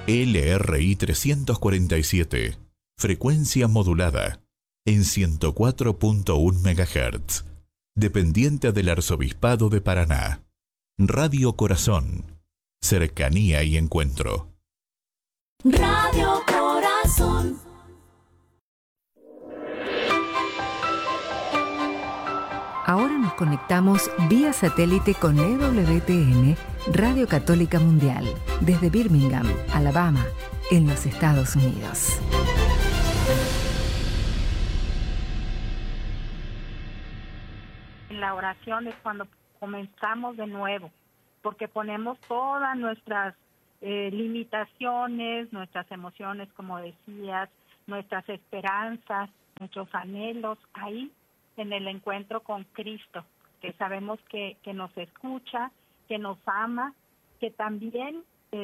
LRI 347, frecuencia modulada, en 104.1 MHz, dependiente del Arzobispado de Paraná. Radio Corazón, cercanía y encuentro. Radio Corazón. Ahora nos conectamos vía satélite con EWTN, Radio Católica Mundial, desde Birmingham, Alabama, en los Estados Unidos. La oración es cuando comenzamos de nuevo, porque ponemos todas nuestras limitaciones, nuestras emociones, como decías, nuestras esperanzas, nuestros anhelos ahí en el encuentro con Cristo, que sabemos que nos escucha, que nos ama, que también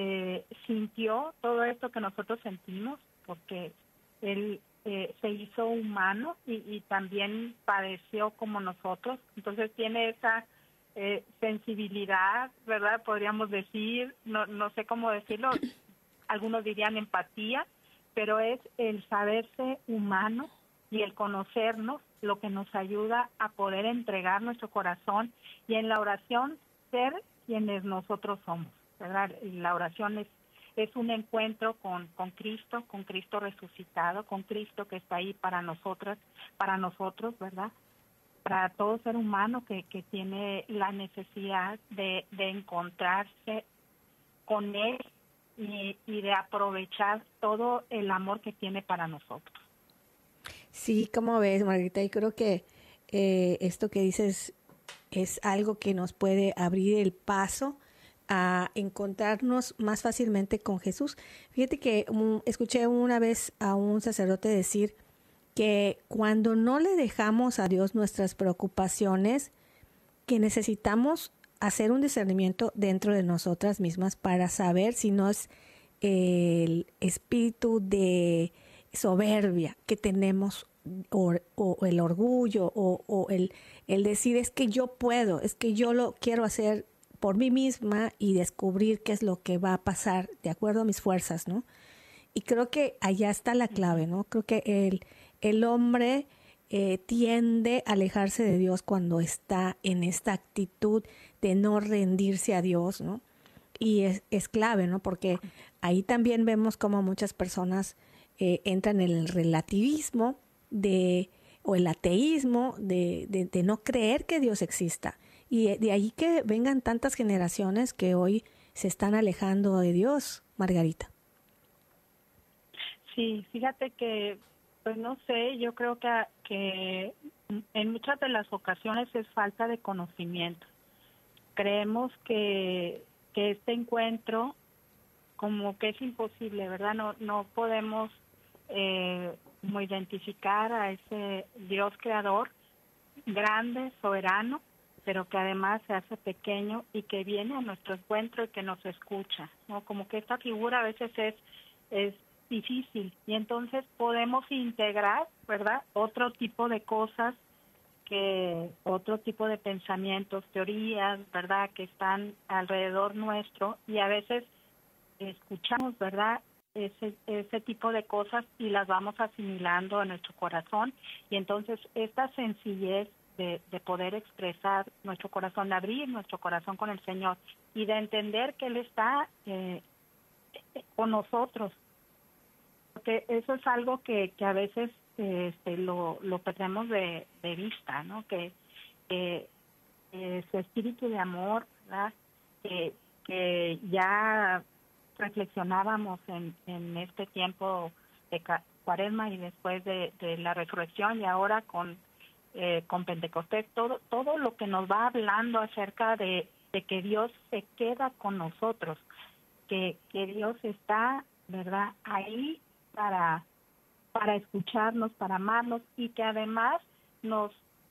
sintió todo esto que nosotros sentimos, porque Él se hizo humano y también padeció como nosotros. Entonces tiene esa sensibilidad, ¿verdad? Podríamos decir, no sé cómo decirlo, algunos dirían empatía, pero es el saberse humano y el conocernos lo que nos ayuda a poder entregar nuestro corazón y en la oración ser quienes nosotros somos, ¿verdad? Y la oración es un encuentro con Cristo resucitado, con Cristo que está ahí para nosotros, ¿verdad? Para todo ser humano que tiene la necesidad de encontrarse con Él y de aprovechar todo el amor que tiene para nosotros. Sí, como ves, Margarita, y creo que esto que dices es algo que nos puede abrir el paso a encontrarnos más fácilmente con Jesús. Fíjate que escuché una vez a un sacerdote decir que cuando no le dejamos a Dios nuestras preocupaciones, que necesitamos hacer un discernimiento dentro de nosotras mismas para saber si no es el espíritu de soberbia que tenemos o el orgullo o el decir es que yo puedo, es que yo lo quiero hacer por mí misma y descubrir qué es lo que va a pasar de acuerdo a mis fuerzas, ¿no? Y creo que allá está la clave, ¿no? Creo que el hombre tiende a alejarse de Dios cuando está en esta actitud de no rendirse a Dios, ¿no? Y es clave, ¿no? Porque ahí también vemos cómo muchas personas entran en el relativismo o el ateísmo de no creer que Dios exista. Y de ahí que vengan tantas generaciones que hoy se están alejando de Dios, Margarita. Sí, fíjate que, pues no sé, yo creo que en muchas de las ocasiones es falta de conocimiento. Creemos que este encuentro como que es imposible, ¿verdad? No podemos como identificar a ese Dios creador, grande, soberano, pero que además se hace pequeño y que viene a nuestro encuentro y que nos escucha, ¿no? Como que esta figura a veces es difícil y entonces podemos integrar, ¿verdad? Otro tipo de cosas, otro tipo de pensamientos, teorías, ¿verdad? Que están alrededor nuestro y a veces escuchamos, ¿verdad? Ese tipo de cosas y las vamos asimilando a nuestro corazón y entonces esta sencillez de poder expresar nuestro corazón, de abrir nuestro corazón con el Señor y de entender que Él está con nosotros, porque eso es algo que a veces lo perdemos de vista, ¿no? Que su espíritu de amor, ¿verdad? Que ya reflexionábamos en este tiempo de Cuaresma y después de la resurrección y ahora con Pentecostés, todo lo que nos va hablando acerca de que Dios se queda con nosotros, que Dios está, ¿verdad?, ahí para escucharnos, para amarnos y que además nos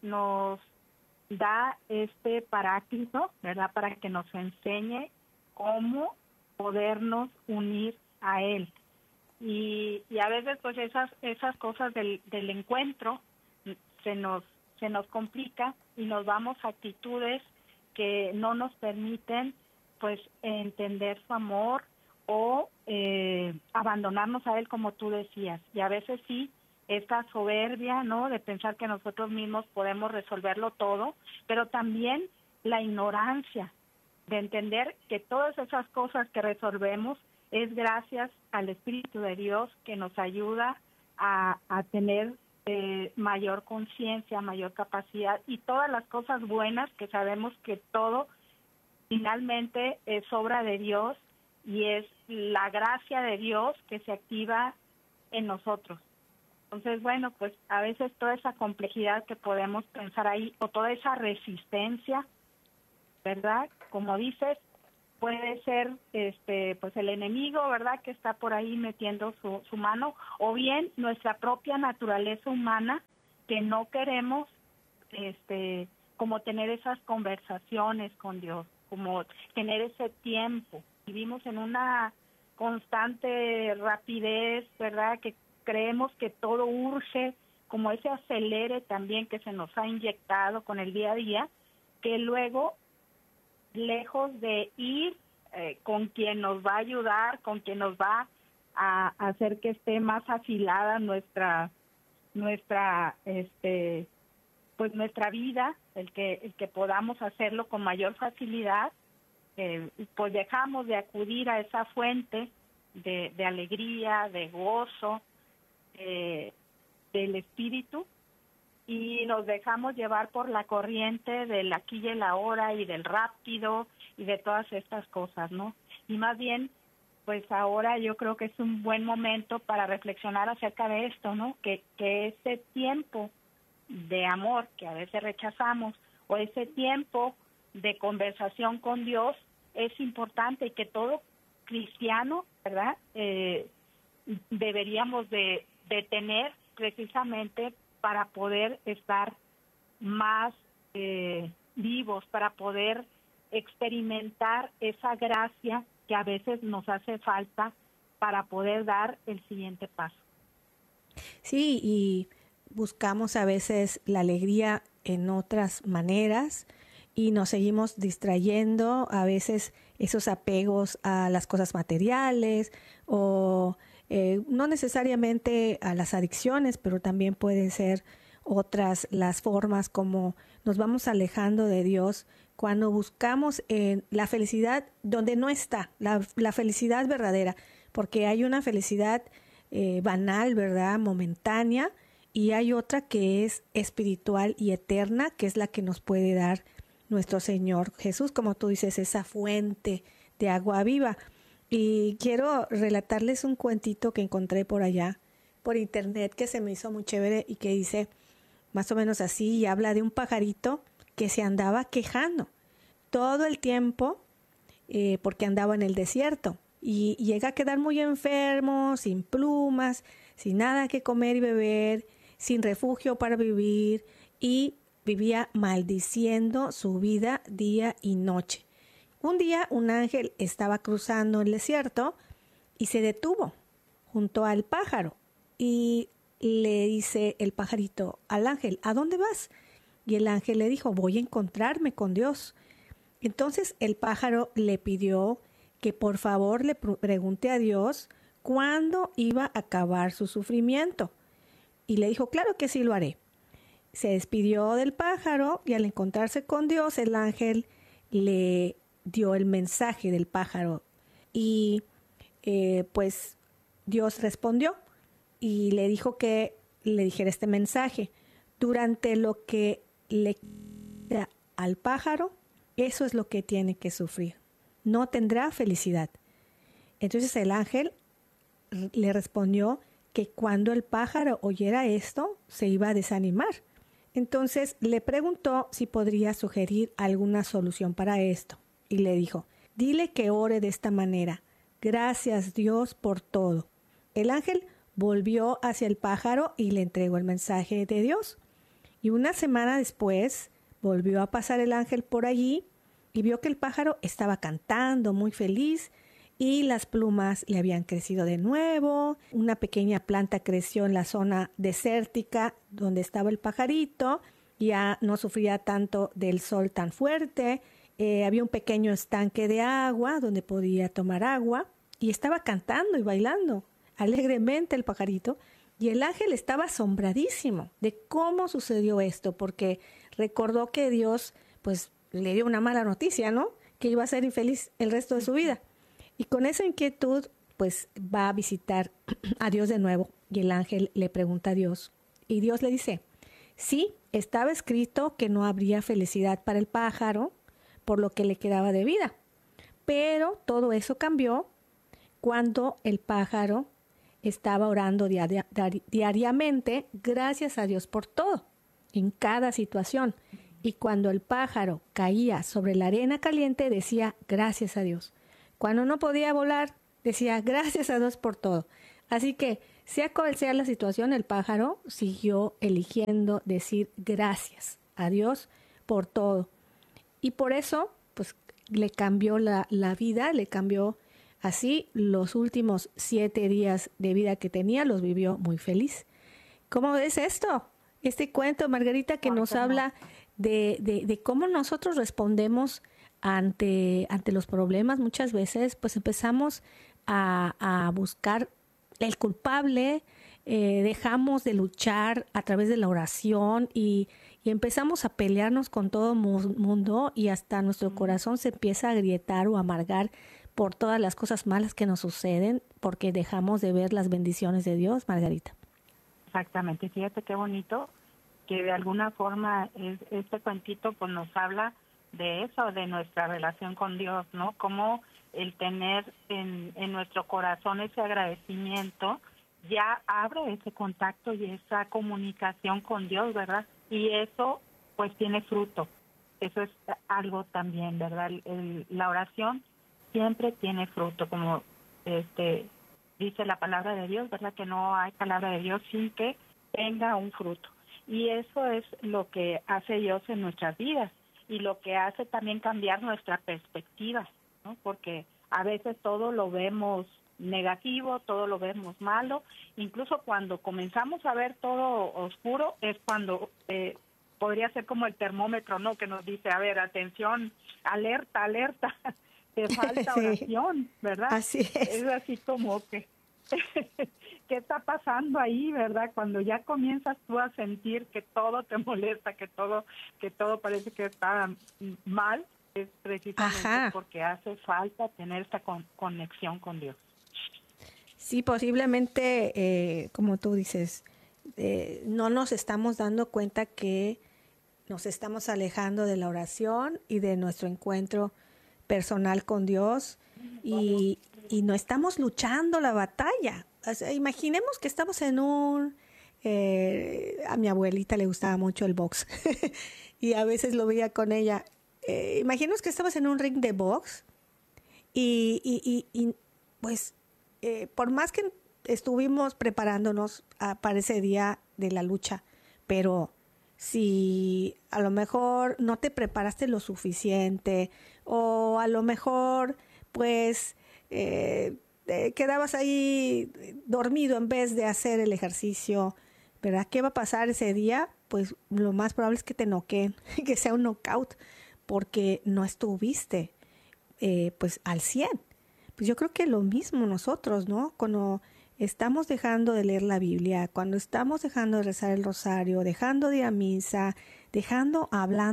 da este paráclito, ¿verdad?, para que nos enseñe cómo podernos unir a Él. Y a veces pues esas cosas del encuentro se nos complica y nos vamos a actitudes que no nos permiten pues entender su amor o abandonarnos a Él, como tú decías. Y a veces sí, esta soberbia, ¿no?, de pensar que nosotros mismos podemos resolverlo todo, pero también la ignorancia de entender que todas esas cosas que resolvemos es gracias al Espíritu de Dios, que nos ayuda a tener mayor conciencia, mayor capacidad, y todas las cosas buenas, que sabemos que todo finalmente es obra de Dios y es la gracia de Dios que se activa en nosotros. Entonces, bueno, pues a veces toda esa complejidad que podemos pensar ahí, o toda esa resistencia, ¿verdad? Como dices, puede ser pues el enemigo, ¿verdad?, que está por ahí metiendo su mano, o bien nuestra propia naturaleza humana, que no queremos como tener esas conversaciones con Dios, como tener ese tiempo. Vivimos en una constante rapidez, ¿verdad?, que creemos que todo urge, como ese acelere también que se nos ha inyectado con el día a día, que luego, lejos de ir con quien nos va a ayudar, con quien nos va a hacer que esté más afilada nuestra pues nuestra vida, el que podamos hacerlo con mayor facilidad, pues dejamos de acudir a esa fuente de alegría, de gozo, del espíritu, y nos dejamos llevar por la corriente del aquí y el ahora y del rápido y de todas estas cosas, ¿no? Y más bien, pues ahora yo creo que es un buen momento para reflexionar acerca de esto, ¿no? Que ese tiempo de amor que a veces rechazamos, o ese tiempo de conversación con Dios, es importante, y que todo cristiano, ¿verdad?, deberíamos de tener, precisamente para poder estar más vivos, para poder experimentar esa gracia que a veces nos hace falta para poder dar el siguiente paso. Sí, y buscamos a veces la alegría en otras maneras y nos seguimos distrayendo, a veces esos apegos a las cosas materiales, o no necesariamente a las adicciones, pero también pueden ser otras las formas como nos vamos alejando de Dios cuando buscamos la felicidad donde no está, la felicidad verdadera, porque hay una felicidad banal, ¿verdad?, momentánea, y hay otra que es espiritual y eterna, que es la que nos puede dar nuestro Señor Jesús, como tú dices, esa fuente de agua viva. Y quiero relatarles un cuentito que encontré por allá, por internet, que se me hizo muy chévere y que dice más o menos así, y habla de un pajarito que se andaba quejando todo el tiempo porque andaba en el desierto, y llega a quedar muy enfermo, sin plumas, sin nada que comer y beber, sin refugio para vivir, y vivía maldiciendo su vida día y noche. Un día un ángel estaba cruzando el desierto y se detuvo junto al pájaro, y le dice el pajarito al ángel: ¿a dónde vas? Y el ángel le dijo: voy a encontrarme con Dios. Entonces el pájaro le pidió que por favor le pregunte a Dios cuándo iba a acabar su sufrimiento. Y le dijo: claro que sí, lo haré. Se despidió del pájaro, y al encontrarse con Dios, el ángel le dio el mensaje del pájaro, y pues Dios respondió y le dijo que le dijera este mensaje: durante lo que le queda al pájaro, eso es lo que tiene que sufrir, no tendrá felicidad. Entonces el ángel le respondió que cuando el pájaro oyera esto, se iba a desanimar. Entonces le preguntó si podría sugerir alguna solución para esto, y le dijo: dile que ore de esta manera: gracias Dios por todo. El ángel volvió hacia el pájaro y le entregó el mensaje de Dios. Y una semana después volvió a pasar el ángel por allí y vio que el pájaro estaba cantando muy feliz, y las plumas le habían crecido de nuevo. Una pequeña planta creció en la zona desértica donde estaba el pajarito, ya no sufría tanto del sol tan fuerte. Había un pequeño estanque de agua donde podía tomar agua, y estaba cantando y bailando alegremente el pajarito, y el ángel estaba asombradísimo de cómo sucedió esto, porque recordó que Dios pues le dio una mala noticia, ¿no? Que iba a ser infeliz el resto de su vida. Y con esa inquietud pues va a visitar a Dios de nuevo, y el ángel le pregunta a Dios, y Dios le dice: sí, estaba escrito que no habría felicidad para el pájaro por lo que le quedaba de vida, pero todo eso cambió cuando el pájaro estaba orando diariamente, gracias a Dios por todo, en cada situación. Y cuando el pájaro caía sobre la arena caliente, decía gracias a Dios. Cuando no podía volar, decía gracias a Dios por todo. Así que, sea cual sea la situación, el pájaro siguió eligiendo decir gracias a Dios por todo. Y por eso, pues, le cambió la vida, le cambió así. Los últimos 7 días de vida que tenía los vivió muy feliz. ¿Cómo ves esto? Este cuento, Margarita, que nos habla de cómo nosotros respondemos ante los problemas. Muchas veces pues empezamos a buscar el culpable, dejamos de luchar a través de la oración y empezamos a pelearnos con todo el mundo, y hasta nuestro corazón se empieza a agrietar o amargar por todas las cosas malas que nos suceden, porque dejamos de ver las bendiciones de Dios, Margarita. Exactamente, fíjate qué bonito que de alguna forma este cuentito pues nos habla de eso, de nuestra relación con Dios, ¿no? Como el tener en nuestro corazón ese agradecimiento ya abre ese contacto y esa comunicación con Dios, ¿verdad? Y eso pues tiene fruto. Eso es algo también, ¿verdad? La oración siempre tiene fruto, como dice la palabra de Dios, ¿verdad? Que no hay palabra de Dios sin que tenga un fruto. Y eso es lo que hace Dios en nuestras vidas y lo que hace también cambiar nuestra perspectiva, ¿no? Porque a veces todo lo vemos negativo, todo lo vemos malo, incluso cuando comenzamos a ver todo oscuro es cuando podría ser como el termómetro, ¿no? Que nos dice, a ver, atención, alerta, alerta, te falta oración, ¿verdad? Así es. Es así como que, ¿qué está pasando ahí, verdad? Cuando ya comienzas tú a sentir que todo te molesta, que todo parece que está mal, es precisamente porque hace falta tener esta conexión con Dios. Sí, posiblemente, como tú dices, no nos estamos dando cuenta que nos estamos alejando de la oración y de nuestro encuentro personal con Dios, y no estamos luchando la batalla. O sea, imaginemos que estamos en un... a mi abuelita le gustaba mucho el box y a veces lo veía con ella. Imaginemos que estamos en un ring de box y pues por más que estuvimos preparándonos para ese día de la lucha, pero si a lo mejor no te preparaste lo suficiente, o a lo mejor pues quedabas ahí dormido en vez de hacer el ejercicio, ¿verdad? ¿Qué va a pasar ese día? Pues lo más probable es que te noqueen, que sea un knockout, porque no estuviste pues al 100. Pues yo creo que lo mismo nosotros, ¿no? Cuando estamos dejando de leer la Biblia, cuando estamos dejando de rezar el rosario, dejando de ir a misa, dejando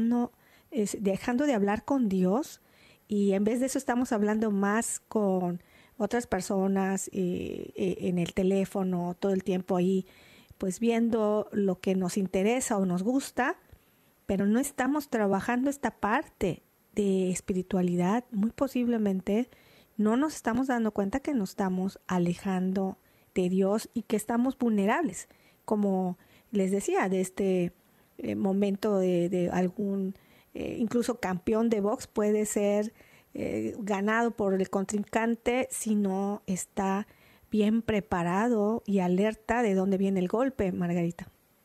de hablar con Dios, y en vez de eso estamos hablando más con otras personas en el teléfono, todo el tiempo ahí, pues viendo lo que nos interesa o nos gusta, pero no estamos trabajando esta parte de espiritualidad. Muy posiblemente no nos estamos dando cuenta que nos estamos alejando de Dios y que estamos vulnerables, como les decía, de este momento de algún incluso campeón de box puede ser ganado por el contrincante si no está bien preparado y alerta de dónde viene el golpe, Margarita.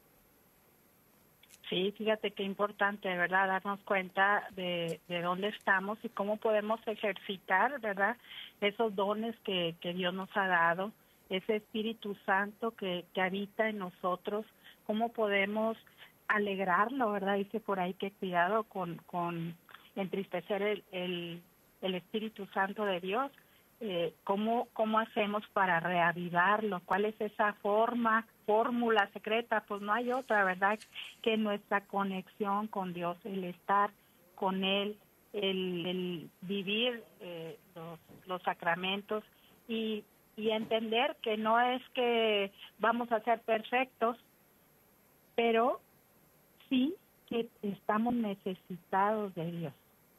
Sí, fíjate qué importante, ¿verdad? Darnos cuenta de dónde estamos y cómo podemos ejercitar, ¿verdad? Esos dones que Dios nos ha dado, ese Espíritu Santo que habita en nosotros, cómo podemos alegrarlo, ¿verdad? Dice por ahí que cuidado con entristecer el Espíritu Santo de Dios. ¿cómo hacemos para reavivarlo? ¿Cuál es esa fórmula secreta? Pues no hay otra, ¿verdad? Que nuestra conexión con Dios, el estar con Él, el vivir los sacramentos y entender que no es que vamos a ser perfectos, pero sí que estamos necesitados de Dios.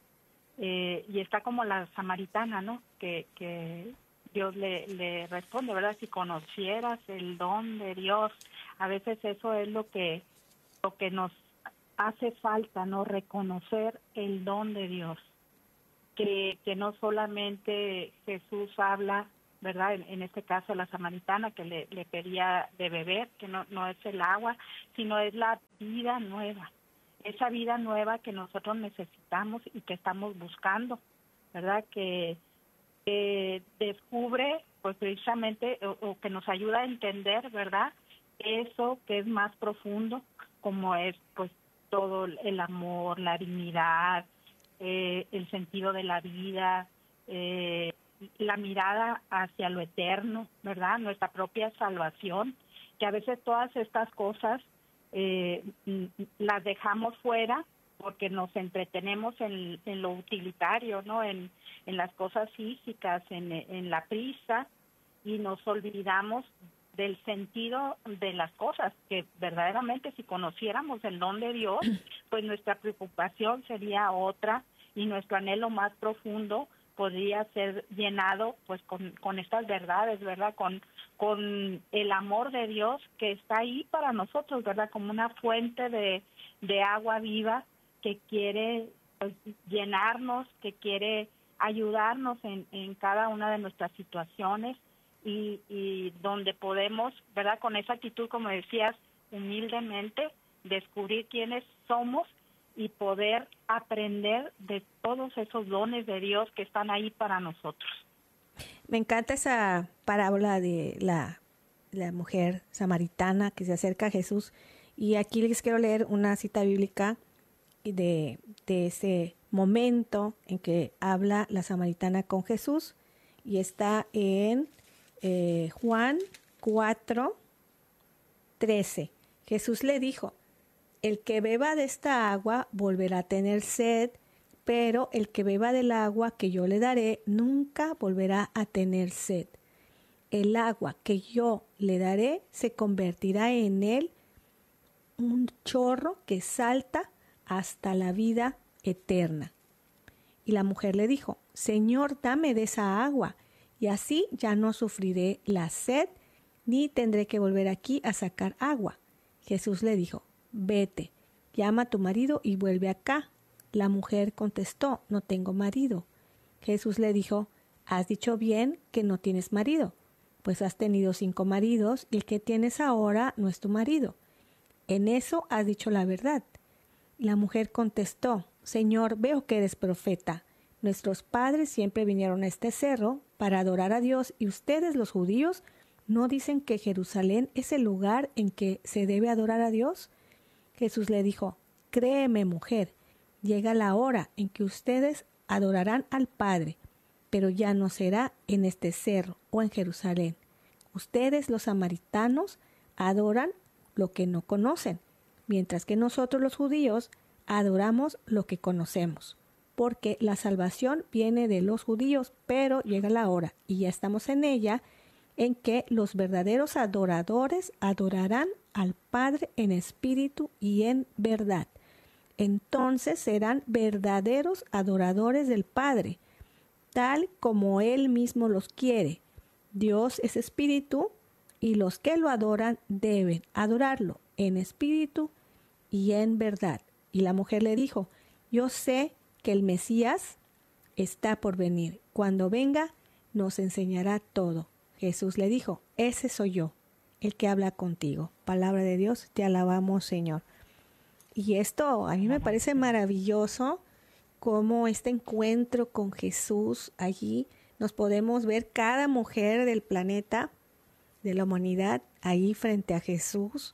Y está como la samaritana, ¿no? Que Dios le responde, ¿verdad? Si conocieras el don de Dios, a veces eso es lo que nos hace falta, ¿no? Reconocer el don de Dios, que no solamente Jesús habla, ¿verdad? En este caso la samaritana que le pedía de beber, que no es el agua, sino es la vida nueva. Esa vida nueva que nosotros necesitamos y que estamos buscando, ¿verdad? Que descubre, pues precisamente, o que nos ayuda a entender, ¿verdad? Eso que es más profundo, como es, pues, todo el amor, la dignidad, el sentido de la vida, la mirada hacia lo eterno, ¿verdad? Nuestra propia salvación, que a veces todas estas cosas las dejamos fuera porque nos entretenemos en lo utilitario, ¿no? En las cosas físicas, en la prisa, y nos olvidamos del sentido de las cosas, que verdaderamente si conociéramos el don de Dios, pues nuestra preocupación sería otra y nuestro anhelo más profundo podría ser llenado pues con estas verdades, ¿verdad? Con el amor de Dios que está ahí para nosotros, ¿verdad? Como una fuente de agua viva que quiere pues, llenarnos, que quiere ayudarnos en cada una de nuestras situaciones y donde podemos, ¿verdad? Con esa actitud, como decías, humildemente, descubrir quiénes somos y poder aprender de todos esos dones de Dios que están ahí para nosotros. Me encanta esa parábola de la mujer samaritana que se acerca a Jesús. Y aquí les quiero leer una cita bíblica de ese momento en que habla la samaritana con Jesús. Y está en Juan 4:13. Jesús le dijo: el que beba de esta agua volverá a tener sed, pero el que beba del agua que yo le daré nunca volverá a tener sed. El agua que yo le daré se convertirá en él un chorro que salta hasta la vida eterna. Y la mujer le dijo: Señor, dame de esa agua, y así ya no sufriré la sed, ni tendré que volver aquí a sacar agua. Jesús le dijo: vete, llama a tu marido y vuelve acá. La mujer contestó: no tengo marido. Jesús le dijo: has dicho bien que no tienes marido, pues has tenido 5 maridos y el que tienes ahora no es tu marido. En eso has dicho la verdad. La mujer contestó: Señor, veo que eres profeta. Nuestros padres siempre vinieron a este cerro para adorar a Dios y ustedes, los judíos, ¿no dicen que Jerusalén es el lugar en que se debe adorar a Dios? Jesús le dijo: créeme, mujer, llega la hora en que ustedes adorarán al Padre, pero ya no será en este cerro o en Jerusalén. Ustedes, los samaritanos, adoran lo que no conocen, mientras que nosotros, los judíos, adoramos lo que conocemos, porque la salvación viene de los judíos, pero llega la hora, y ya estamos en ella, en que los verdaderos adoradores adorarán al Padre en espíritu y en verdad. Entonces serán verdaderos adoradores del Padre, tal como Él mismo los quiere. Dios es espíritu, y los que lo adoran deben adorarlo en espíritu y en verdad. Y la mujer le dijo: yo sé que el Mesías está por venir. Cuando venga, nos enseñará todo. Jesús le dijo: ese soy yo, el que habla contigo. Palabra de Dios, te alabamos, Señor. Y esto a mí me parece maravilloso, cómo este encuentro con Jesús allí nos podemos ver cada mujer del planeta, de la humanidad, ahí frente a Jesús,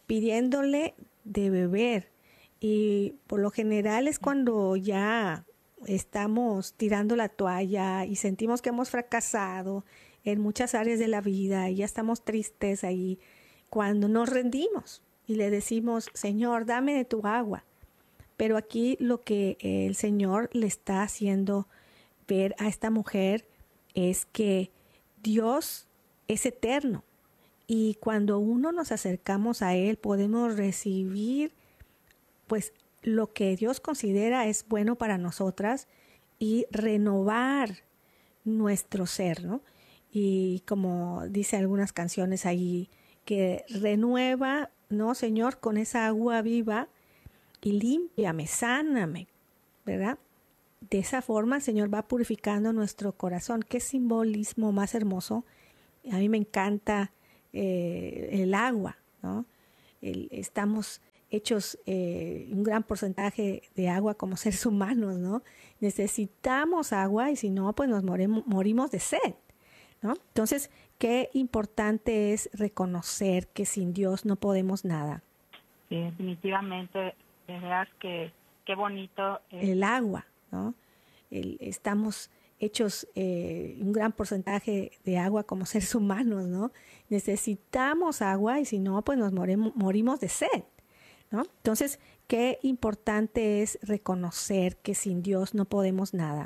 pidiéndole de beber. Y por lo general es cuando ya estamos tirando la toalla y sentimos que hemos fracasado en muchas áreas de la vida y ya estamos tristes ahí, cuando nos rendimos y le decimos, Señor, dame de tu agua. Pero aquí lo que el Señor le está haciendo ver a esta mujer es que Dios es eterno y cuando uno nos acercamos a Él podemos recibir pues lo que Dios considera es bueno para nosotras y renovar nuestro ser, ¿no? Y como dice algunas canciones ahí, que renueva, ¿no, Señor? Con esa agua viva y límpiame, sáname, ¿verdad? De esa forma el Señor va purificando nuestro corazón. Qué simbolismo más hermoso. A mí me encanta el agua, ¿no? Estamos hechos un gran porcentaje de agua como seres humanos, ¿no? Necesitamos agua y si no, pues nos morimos de sed, ¿no? Entonces, qué importante es reconocer que sin Dios no podemos nada. Sí, definitivamente, de verdad que qué bonito. El agua, ¿no? Estamos hechos un gran porcentaje de agua como seres humanos, ¿no? Necesitamos agua y si no, pues nos morimos de sed, ¿no? Entonces, qué importante es reconocer que sin Dios no podemos nada.